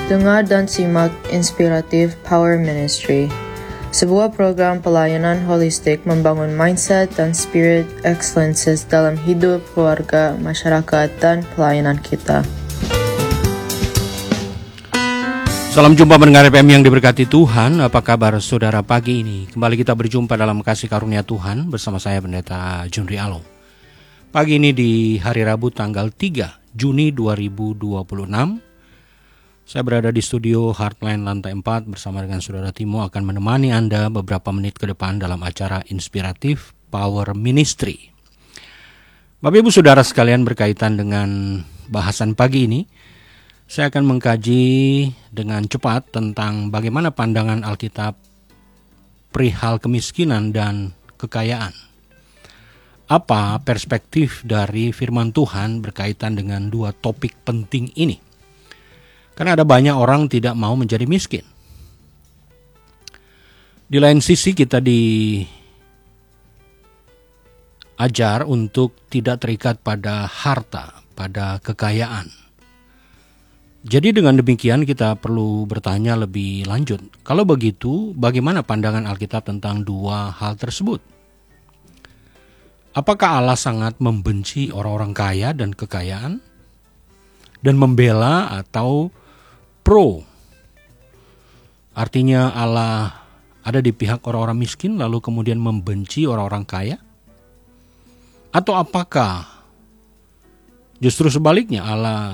Dengar dan simak Inspiratif Power Ministry, sebuah program pelayanan holistik membangun mindset dan spirit excellences dalam hidup, keluarga, masyarakat, dan pelayanan kita. Salam jumpa pendengar FM yang diberkati Tuhan. Apa kabar saudara pagi ini? Kembali kita berjumpa dalam kasih karunia Tuhan bersama saya Pendeta Junri Alo. Pagi ini di hari Rabu tanggal 3 Juni 2026. Saya berada di studio Heartline Lantai 4 bersama dengan Saudara Timo akan menemani Anda beberapa menit ke depan dalam acara Inspiratif Power Ministry. Bapak Ibu Saudara sekalian, berkaitan dengan bahasan pagi ini, saya akan mengkaji dengan cepat tentang bagaimana pandangan Alkitab perihal kemiskinan dan kekayaan. Apa perspektif dari firman Tuhan berkaitan dengan dua topik penting ini? Karena ada banyak orang tidak mau menjadi miskin. Di lain sisi kita diajar untuk tidak terikat pada harta, pada kekayaan. Jadi dengan demikian kita perlu bertanya lebih lanjut. Kalau begitu, bagaimana pandangan Alkitab tentang dua hal tersebut? Apakah Allah sangat membenci orang-orang kaya dan kekayaan? Dan membela atau pro? Artinya Allah ada di pihak orang-orang miskin lalu kemudian membenci orang-orang kaya? Atau apakah justru sebaliknya Allah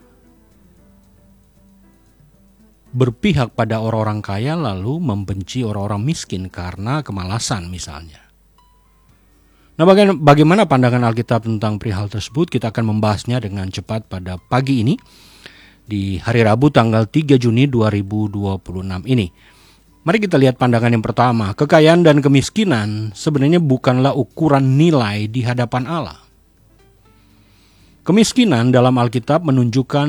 berpihak pada orang-orang kaya lalu membenci orang-orang miskin karena kemalasan misalnya? Nah, bagaimana pandangan Alkitab tentang perihal tersebut? Kita akan membahasnya dengan cepat pada pagi ini di hari Rabu tanggal 3 Juni 2026 ini. Mari kita lihat pandangan yang pertama. Kekayaan dan kemiskinan sebenarnya bukanlah ukuran nilai di hadapan Allah. Kemiskinan dalam Alkitab menunjukkan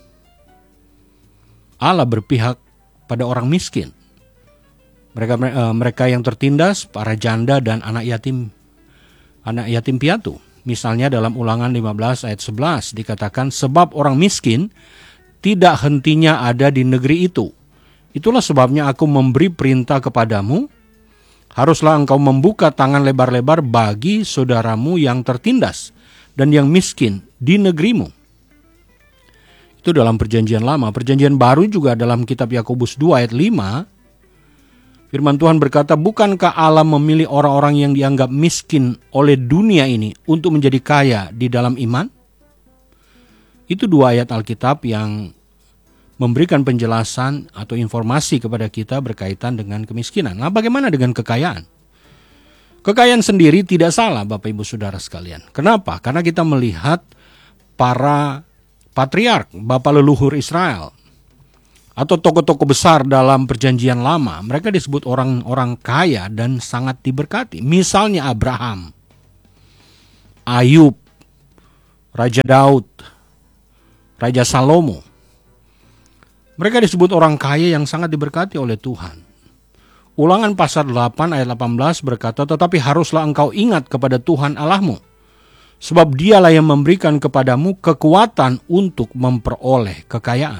Allah berpihak pada orang miskin. Mereka yang tertindas, para janda dan anak yatim piatu. Misalnya dalam Ulangan 15 ayat 11 dikatakan, sebab orang miskin tidak hentinya ada di negeri itu. Itulah sebabnya aku memberi perintah kepadamu, haruslah engkau membuka tangan lebar-lebar bagi saudaramu yang tertindas dan yang miskin di negerimu. Itu dalam perjanjian lama. Perjanjian baru juga dalam kitab Yakobus 2 ayat 5, firman Tuhan berkata, bukankah Allah memilih orang-orang yang dianggap miskin oleh dunia ini untuk menjadi kaya di dalam iman? Itu dua ayat Alkitab yang memberikan penjelasan atau informasi kepada kita berkaitan dengan kemiskinan. Nah, bagaimana dengan kekayaan? Kekayaan sendiri tidak salah, Bapak Ibu Saudara sekalian. Kenapa? Karena kita melihat para patriark, bapak leluhur Israel, atau tokoh-tokoh besar dalam perjanjian lama, mereka disebut orang-orang kaya dan sangat diberkati. Misalnya Abraham, Ayub, Raja Daud, Raja Salomo. Mereka disebut orang kaya yang sangat diberkati oleh Tuhan. Ulangan pasal 8 ayat 18 berkata, tetapi haruslah engkau ingat kepada Tuhan Allahmu, sebab dialah yang memberikan kepadamu kekuatan untuk memperoleh kekayaan.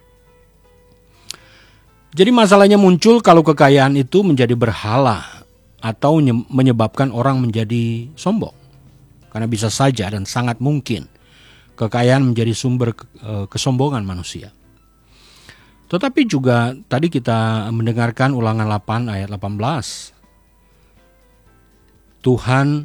Jadi masalahnya muncul kalau kekayaan itu menjadi berhala atau menyebabkan orang menjadi sombong. Karena bisa saja dan sangat mungkin kekayaan menjadi sumber kesombongan manusia. Tetapi juga tadi kita mendengarkan Ulangan 8 ayat 18. Tuhan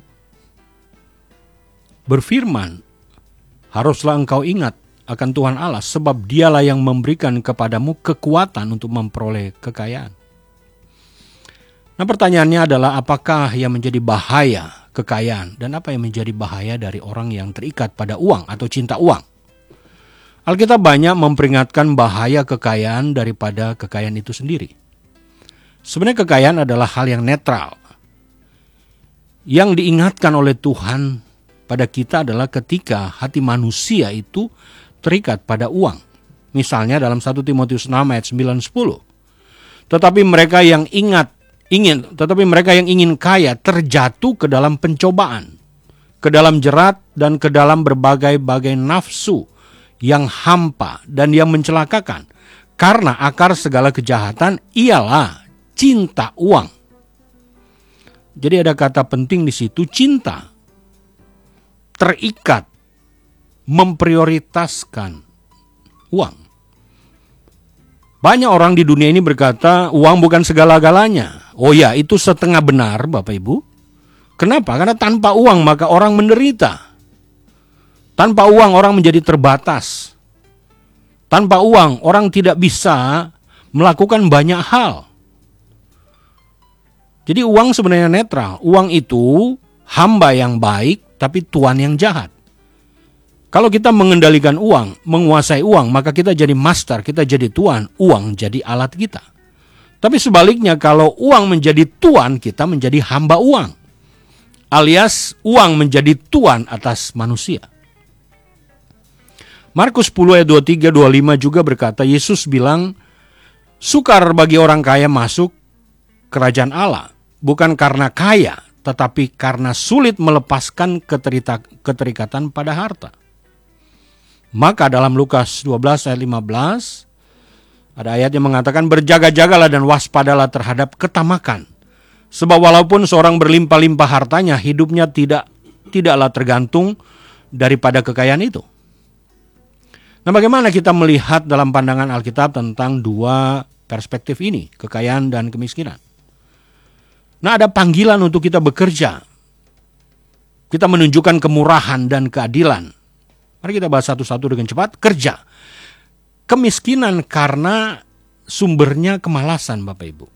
berfirman, haruslah engkau ingat akan Tuhan Allah, sebab dialah yang memberikan kepadamu kekuatan untuk memperoleh kekayaan. Nah, pertanyaannya adalah apakah yang menjadi bahaya kekayaan dan apa yang menjadi bahaya dari orang yang terikat pada uang atau cinta uang? Alkitab banyak memperingatkan bahaya kekayaan daripada kekayaan itu sendiri. Sebenarnya kekayaan adalah hal yang netral. Yang diingatkan oleh Tuhan pada kita adalah ketika hati manusia itu terikat pada uang. Misalnya dalam 1 Timotius 6 ayat 9-10. Tetapi mereka yang ingin kaya terjatuh ke dalam pencobaan, ke dalam jerat dan ke dalam berbagai-bagai nafsu yang hampa dan yang mencelakakan, Karena akar segala kejahatan ialah cinta uang. Jadi ada kata penting di situ, cinta. Terikat, memprioritaskan uang. Banyak orang di dunia ini berkata uang bukan segala-galanya. Oh ya, itu setengah benar Bapak Ibu. Kenapa? Karena tanpa uang maka orang menderita. Tanpa uang orang menjadi terbatas. Tanpa uang orang tidak bisa melakukan banyak hal. Jadi uang sebenarnya netral. Uang itu hamba yang baik tapi tuan yang jahat. Kalau kita mengendalikan uang, menguasai uang, maka kita jadi master, kita jadi tuan, uang jadi alat kita. Tapi sebaliknya kalau uang menjadi tuan, kita menjadi hamba uang. Alias uang menjadi tuan atas manusia. Markus 10 ayat 23-25 juga berkata, Yesus bilang, sukar bagi orang kaya masuk kerajaan Allah. Bukan karena kaya, tetapi karena sulit melepaskan keterikatan pada harta. Maka dalam Lukas 12 ayat 15, ada ayat yang mengatakan, berjaga-jagalah dan waspadalah terhadap ketamakan. Sebab walaupun seorang berlimpah-limpah hartanya, hidupnya tidaklah tergantung daripada kekayaan itu. Nah, bagaimana kita melihat dalam pandangan Alkitab tentang dua perspektif ini, kekayaan dan kemiskinan? Nah, ada panggilan untuk kita bekerja. Kita menunjukkan kemurahan dan keadilan. Mari kita bahas satu-satu dengan cepat. Kerja. Kemiskinan karena sumbernya kemalasan, Bapak Ibu.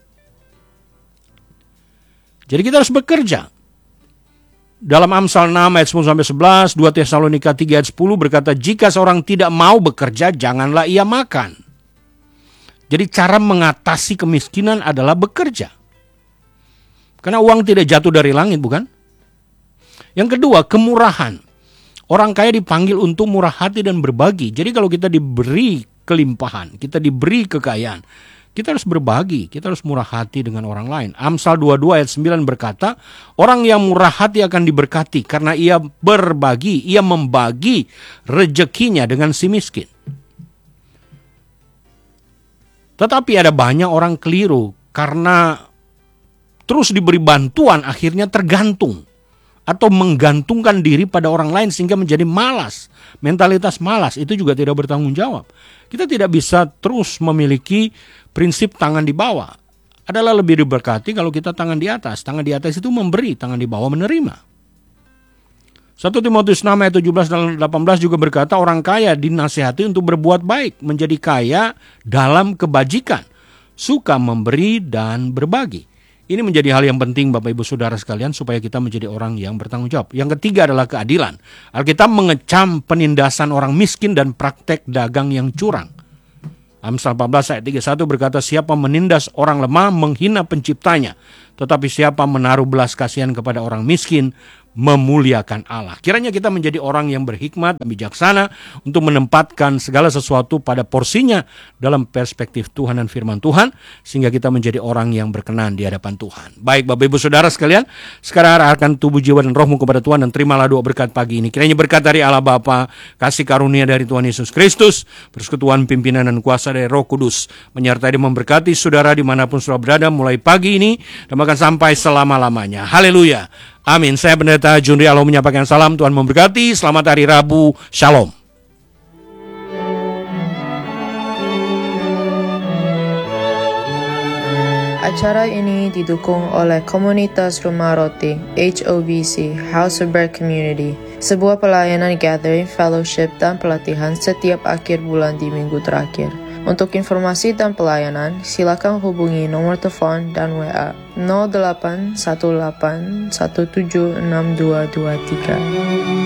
Jadi kita harus bekerja. Dalam Amsal 6 ayat 10-11, 2 Tesalonika 3 ayat 10 berkata, jika seorang tidak mau bekerja, janganlah ia makan. Jadi cara mengatasi kemiskinan adalah bekerja. Karena uang tidak jatuh dari langit, bukan? Yang kedua, kemurahan. Orang kaya dipanggil untuk murah hati dan berbagi. Jadi kalau kita diberi kelimpahan, kita diberi kekayaan, kita harus berbagi, kita harus murah hati dengan orang lain. Amsal 22 ayat 9 berkata, orang yang murah hati akan diberkati karena ia berbagi, ia membagi rezekinya dengan si miskin. Tetapi ada banyak orang keliru karena terus diberi bantuan akhirnya tergantung atau menggantungkan diri pada orang lain sehingga menjadi malas. Mentalitas malas itu juga tidak bertanggung jawab. Kita tidak bisa terus memiliki prinsip tangan di bawah. Adalah lebih diberkati kalau kita tangan di atas. Tangan di atas itu memberi, tangan di bawah menerima. 1 Timotius 6 ayat 17 dan 18 juga berkata, orang kaya dinasihati untuk berbuat baik, menjadi kaya dalam kebajikan, suka memberi dan berbagi. Ini menjadi hal yang penting Bapak Ibu Saudara sekalian supaya kita menjadi orang yang bertanggung jawab. Yang ketiga adalah keadilan. Alkitab mengecam penindasan orang miskin dan praktek dagang yang curang. Amsal 14 ayat 31 berkata, siapa menindas orang lemah menghina penciptanya, tetapi siapa menaruh belas kasihan kepada orang miskin memuliakan Allah. Kiranya kita menjadi orang yang berhikmat dan bijaksana untuk menempatkan segala sesuatu pada porsinya dalam perspektif Tuhan dan firman Tuhan, sehingga kita menjadi orang yang berkenan di hadapan Tuhan. Baik Bapak Ibu Saudara sekalian, sekarang arahkan tubuh, jiwa dan rohmu kepada Tuhan dan terimalah doa berkat pagi ini. Kiranya berkat dari Allah Bapa, kasih karunia dari Tuhan Yesus Kristus, persekutuan pimpinan dan kuasa dari Roh Kudus menyertai dan memberkati saudara dimanapun saudara berada mulai pagi ini dan bahkan sampai selama-lamanya. Haleluya. Amin. Saya Pendeta Junri Aloh menyampaikan salam. Tuhan memberkati. Selamat hari Rabu. Shalom. Acara ini didukung oleh Komunitas Rumah Roti HOBC, House of Bread Community, sebuah pelayanan gathering, fellowship, dan pelatihan setiap akhir bulan di minggu terakhir. Untuk informasi dan pelayanan, silakan hubungi nomor telepon dan WA 0818176223.